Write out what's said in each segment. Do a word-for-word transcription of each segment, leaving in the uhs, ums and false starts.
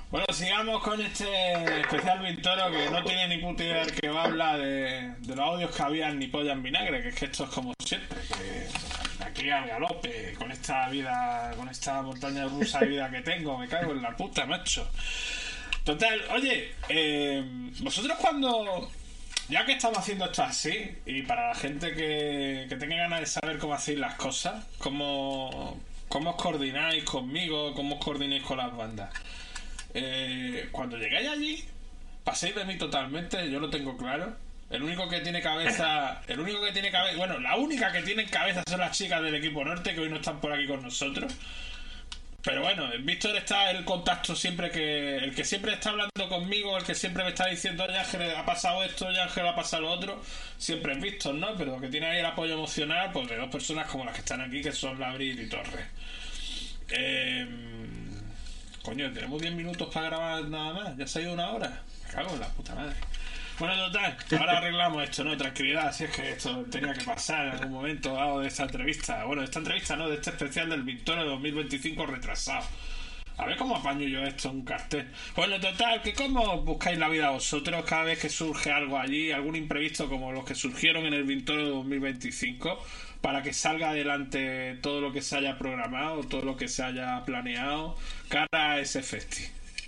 Bueno, sigamos con este especial Vintoro que no tiene ni puta idea del que va a hablar de, de los audios que habían ni pollas en vinagre, que es que esto es como siempre, que aquí al galope, con esta vida, con esta montaña rusa de vida que tengo, me cago en la puta, macho. Total, oye, eh, vosotros cuando... Ya que estamos haciendo esto así, y para la gente que, que tenga ganas de saber cómo hacéis las cosas, cómo, cómo os coordináis conmigo, cómo os coordináis con las bandas, eh, cuando llegáis allí, paséis de mí totalmente, yo lo tengo claro. El único que tiene cabeza, el único que tiene cabeza, bueno, la única que tiene cabeza son las chicas del equipo norte, que hoy no están por aquí con nosotros. Pero bueno, Víctor está el contacto siempre que... El que siempre está hablando conmigo, el que siempre me está diciendo, oye Ángel, ha pasado esto, oye Ángel, ha pasado lo otro. Siempre es Víctor, ¿no? Pero que tiene ahí el apoyo emocional, pues de dos personas como las que están aquí, que son Labril y Torres. Eh... Coño, tenemos diez minutos para grabar nada más. Ya se ha ido una hora. Me cago en la puta madre. Bueno, total, ahora arreglamos esto, ¿no? Tranquilidad, así es que esto tenía que pasar en algún momento dado de esta entrevista. Bueno, de esta entrevista, ¿no? De este especial del Vintoro dos mil veinticinco retrasado. A ver cómo apaño yo esto en un cartel. Bueno, total, que cómo buscáis la vida vosotros cada vez que surge algo allí, algún imprevisto como los que surgieron en el Vintoro dos mil veinticinco, para que salga adelante todo lo que se haya programado, todo lo que se haya planeado, cara a ese festi.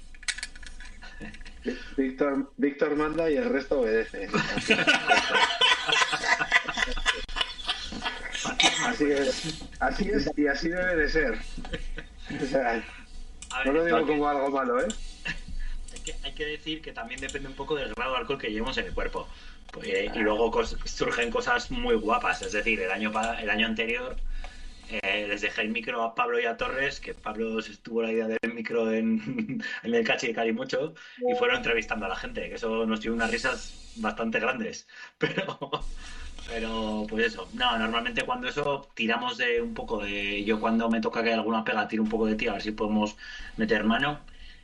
Víctor, Víctor manda y el resto obedece. Así es, así es y así debe de ser. O sea, no lo digo como algo malo, ¿eh? Hay que, hay que decir que también depende un poco del grado de alcohol que llevemos en el cuerpo. Pues, eh, y luego cos surgen cosas muy guapas. Es decir, el año, el año anterior eh, les dejé el micro a Pablo y a Torres, que Pablo estuvo la idea del micro en, en el Cachi de Cali mucho, y fueron entrevistando a la gente, que eso nos dio unas risas bastante grandes. Pero... Pero, pues eso, no, normalmente cuando eso tiramos de un poco de... Yo cuando me toca que hay alguna pega tiro un poco de ti a ver si podemos meter mano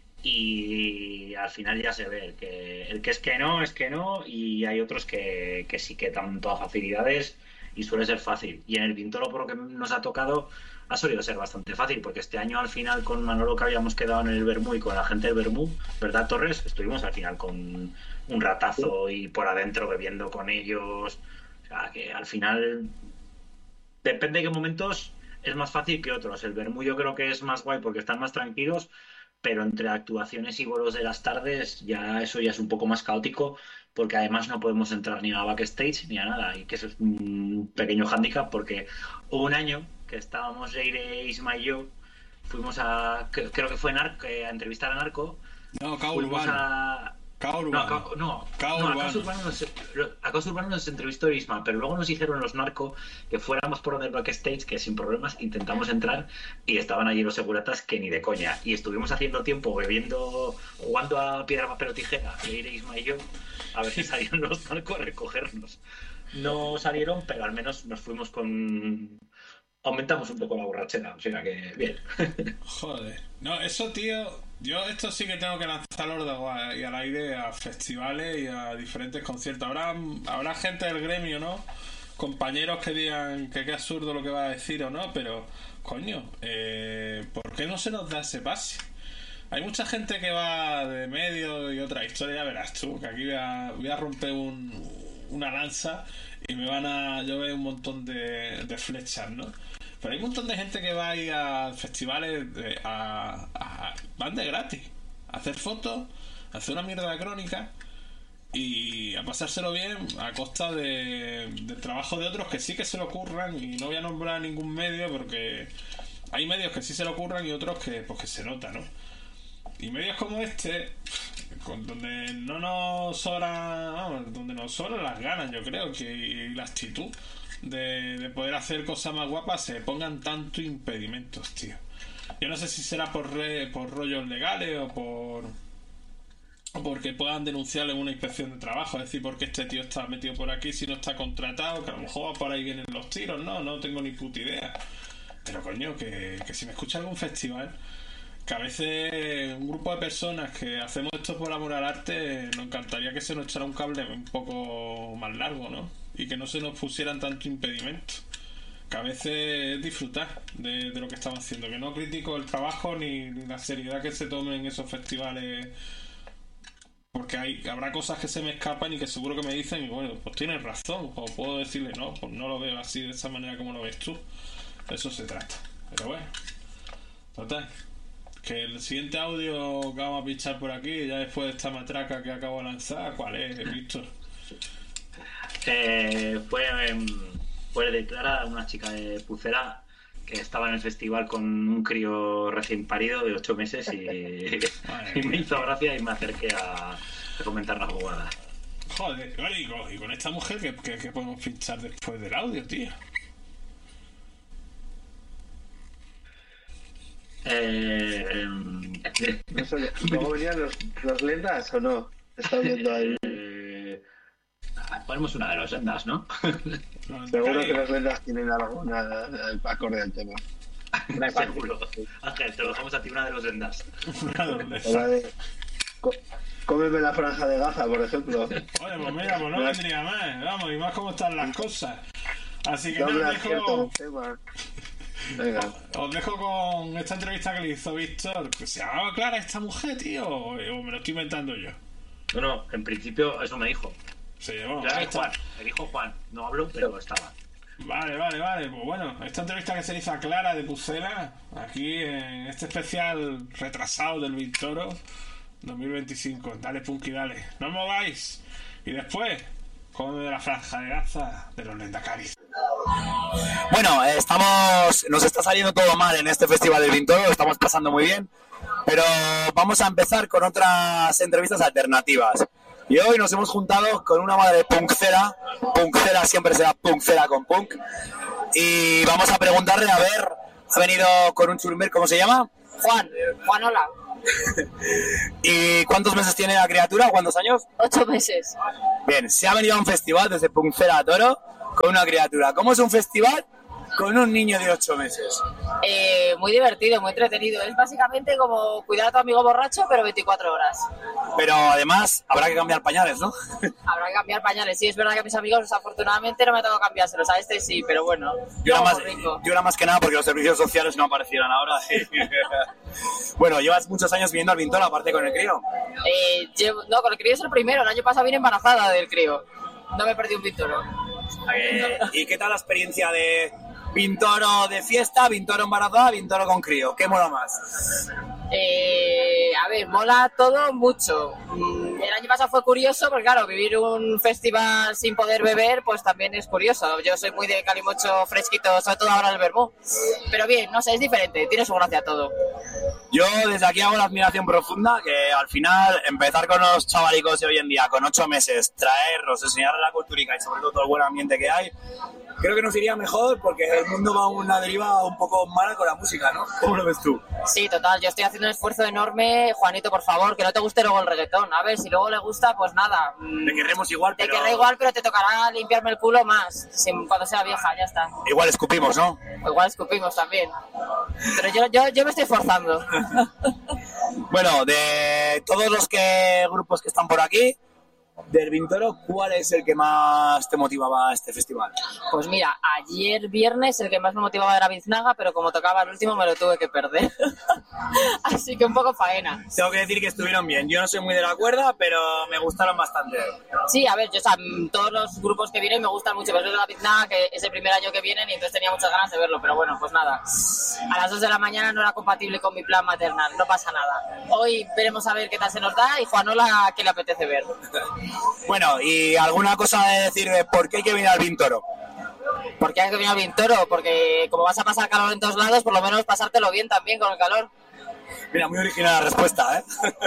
y al final ya se ve, el que, el que es que no, es que no y hay otros que, que sí que dan todas facilidades y suele ser fácil. Y en el Vintoro, por lo que nos ha tocado, ha solido ser bastante fácil porque este año al final con Manolo que habíamos quedado en el Bermú y con la gente del Bermú, ¿verdad Torres? Estuvimos al final con un ratazo y por adentro bebiendo con ellos... O sea, que al final depende de qué momentos es más fácil que otros. El Bermú yo creo que es más guay porque están más tranquilos, pero entre actuaciones y bolos de las tardes ya eso ya es un poco más caótico porque además no podemos entrar ni a backstage ni a nada y que eso es un pequeño hándicap porque hubo un año que estábamos Leire, Isma y yo, fuimos a, creo que fue Narco, a entrevistar a Narco. No, K fuimos Urbano. a... K Urbano. No, no, K no, Urbano. a Caso Urbano nos, a Caso Urbano nos entrevistó Isma, pero luego nos dijeron los narcos que fuéramos por el backstage, que sin problemas intentamos entrar y estaban allí los seguratas que ni de coña. Y estuvimos haciendo tiempo bebiendo, jugando a piedra, papel o tijera, Leire, Isma y yo, a ver si salían los narcos a recogernos. No salieron, pero al menos nos fuimos con... Aumentamos un poco la borrachera, o sea que bien. Joder. No, eso, tío, yo esto sí que tengo que lanzarlo de agua y al aire a festivales y a diferentes conciertos. Habrá, habrá gente del gremio, ¿no? Compañeros que digan que qué absurdo lo que va a decir o no, pero, coño, eh, ¿por qué no se nos da ese pase? Hay mucha gente que va de medio y otra historia, ya verás tú, que aquí voy a, voy a romper un, una lanza y me van a llover un montón de, de flechas, ¿no? Pero hay un montón de gente que va ahí a festivales de, a, a, van de gratis a hacer fotos, a hacer una mierda de crónica y a pasárselo bien a costa de, del trabajo de otros que sí que se lo ocurran, y no voy a nombrar ningún medio porque hay medios que sí se lo ocurran y otros que pues que se nota, ¿no? Y medios como este, con donde no nos sobran, vamos, donde nos sobran las ganas, yo creo, que y la actitud de, de poder hacer cosas más guapas, se pongan tanto impedimentos, tío. Yo no sé si será por re, por rollos legales o por o porque puedan denunciarle una inspección de trabajo, es decir, porque este tío está metido por aquí si no está contratado, que a lo mejor por ahí vienen los tiros, no, no tengo ni puta idea. Pero coño, que, que si me escucha algún festival, que a veces un grupo de personas que hacemos esto por amor al arte, nos encantaría que se nos echara un cable un poco más largo, ¿no? Y que no se nos pusieran tanto impedimento. que a veces es disfrutar de, de lo que estamos haciendo, que no critico el trabajo ni, ni la seriedad que se tome en esos festivales, porque hay habrá cosas que se me escapan y que seguro que me dicen y bueno, pues tienes razón, o puedo decirle no, pues no lo veo así de esa manera como lo ves tú. De eso se trata. Pero bueno, total, que el siguiente audio que vamos a pinchar por aquí, ya después de esta matraca que acabo de lanzar, ¿cuál es, Víctor? Eh, fue, eh, fue de Clara, una chica de Pucela que estaba en el festival con un crío recién parido de ocho meses y, y me hizo gracia y me acerqué a, a comentar la jugada. Joder, vale, y con, y con esta mujer que, que, que podemos pinchar después del audio, tío. Eh, no sé, ¿luego venían los, los lendas o no? Está viendo ahí. Eh, ponemos una de los lendas, ¿no? Seguro que los lendas tienen alguna acorde al tema. Seguro. Ángel, te lo dejamos a ti, una de los lendas. La de... Cómeme la franja de Gaza, por ejemplo. Oye, pues mira, pues no vendría más. Vamos, y más cómo están las cosas. Así que no, nada, os dejo... Venga. Os dejo con esta entrevista que le hizo Víctor. Que se llamaba Clara esta mujer, tío. O me lo estoy inventando yo. Bueno, en principio eso me dijo. Sí, bueno, ya es Juan, me dijo Juan. No habló, pero estaba. Vale, vale, vale. Pues bueno, esta entrevista que se le hizo a Clara de Pucela, aquí en este especial retrasado del Vintoro dos mil veinticinco. Dale, Punky, dale. No os mováis. Y después, con de la franja de Gaza de los Lendacaris. Bueno, estamos, nos está saliendo todo mal en este festival del Vintoro, lo estamos pasando muy bien, pero vamos a empezar con otras entrevistas alternativas. Y hoy nos hemos juntado con una madre punkcera, punkcera siempre será punkcera con punk, y vamos a preguntarle, a ver, ha venido con un churmer, ¿cómo se llama? Juan, Juanola. ¿Y cuántos meses tiene la criatura? ¿Cuántos años? Ocho meses. Bien, se ha venido a un festival desde Punkcera a Toro con una criatura. ¿Cómo es un festival con un niño de ocho meses? Eh, muy divertido, muy entretenido. Es básicamente como cuidar a tu amigo borracho, pero veinticuatro horas. Pero además habrá que cambiar pañales, ¿no? Habrá que cambiar pañales. Sí, es verdad que a mis amigos desafortunadamente no me tengo que cambiárselos. A este sí, pero bueno. Yo era, más, yo era más que nada porque los servicios sociales no aparecieran ahora. Bueno, llevas muchos años viniendo al Vintoro, aparte con el crío. Eh, llevo, no, con el crío es el primero. El año pasado vine embarazada del crío. No me perdí un Vintoro. Eh, ¿Y qué tal la experiencia de Vintoro de fiesta, Vintoro embarazada, Vintoro con crío? ¿Qué mola más? Eh, a ver, mola todo mucho. El año pasado fue curioso porque claro, vivir un festival sin poder beber pues también es curioso. Yo soy muy de calimocho fresquito, sobre todo ahora el vermú. Pero bien, no sé, es diferente, tiene su gracia todo. Yo desde aquí hago la admiración profunda que al final empezar con los chavalicos de hoy en día con ocho meses, traerlos, enseñarles la culturica y sobre todo todo el buen ambiente que hay, creo que nos iría mejor porque el mundo va a una deriva un poco mala con la música, ¿no? ¿Cómo lo ves tú? Sí, total, yo estoy haciendo un esfuerzo enorme. Juanito, por favor, que no te guste luego el reggaetón. A ver, si luego le gusta, pues nada. Te querremos igual, Te pero... querré igual, pero te tocará limpiarme el culo más sin, cuando sea vieja, ya está. Igual escupimos, ¿no? O igual escupimos también. Pero yo, yo, yo me estoy esforzando. Bueno, de todos los que grupos que están por aquí, del Vintoro, ¿cuál es el que más te motivaba a este festival? Pues mira, ayer viernes el que más me motivaba era Biznaga, pero como tocaba el último me lo tuve que perder. Así que un poco faena. Tengo que decir que estuvieron bien. Yo no soy muy de la cuerda, pero me gustaron bastante. Sí, a ver, yo, o sea, todos los grupos que vienen me gustan mucho, pero es de la Biznaga que es el primer año que vienen y entonces tenía muchas ganas de verlo, pero bueno, pues nada. A las dos de la mañana no era compatible con mi plan maternal, no pasa nada. Hoy veremos a ver qué tal se nos da y Juanola qué le apetece ver. Bueno, ¿y alguna cosa de decir de por qué hay que venir al Vintoro? ¿Por qué hay que venir al Vintoro? Porque como vas a pasar calor en todos lados, por lo menos pasártelo bien también con el calor. Mira, muy original la respuesta, ¿eh?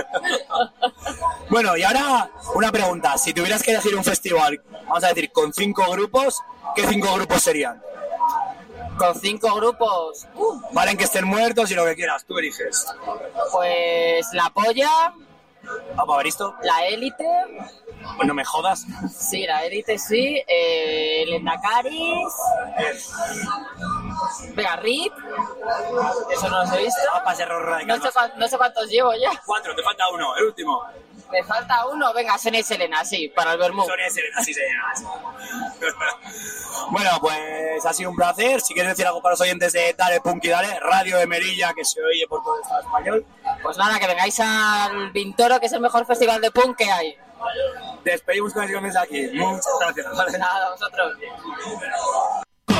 Bueno, y ahora una pregunta. Si tuvieras que elegir un festival, vamos a decir, con cinco grupos, ¿qué cinco grupos serían? Con cinco grupos... Uh, Valen que estén muertos y lo que quieras, tú eliges. Pues La Polla... ¿Vamos a ver esto? La Élite... Pues no me jodas. Sí, La Élite sí, eh, Lendacaris... Venga, R I P. Eso no los he visto. Papas error radical. No sé, cuántos, no sé cuántos llevo ya. Cuatro, te falta uno, el último. Me falta uno. Venga, Sonia y Selena, sí, para el vermú. Sonia y Selena, sí, señoras. Bueno, pues ha sido un placer. Si quieres decir algo para los oyentes de Dale Punky Dale, Radio de Melilla, que se oye por todo el Estado español. Pues nada, que vengáis al Vintoro, que es el mejor festival de punk que hay. Despedimos con las canciones aquí. Muchas gracias. Nada, a vosotros.